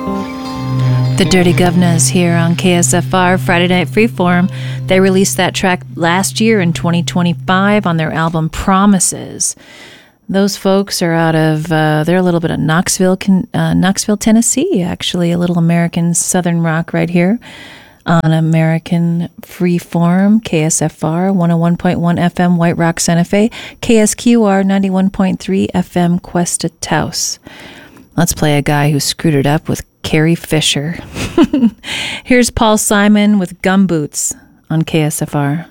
The Dirty Governors here on KSFR Friday Night Freeform. They released that track last year in 2025 on their album Promises. Those folks are out of, they're a little bit of Knoxville, Tennessee, actually, a little American Southern rock right here on American Freeform, KSFR 101.1 FM, White Rock, Santa Fe, KSQR 91.3 FM, Cuesta Taos. Let's play a guy who screwed it up with Carrie Fisher. Here's Paul Simon with Gumboots on KSFR.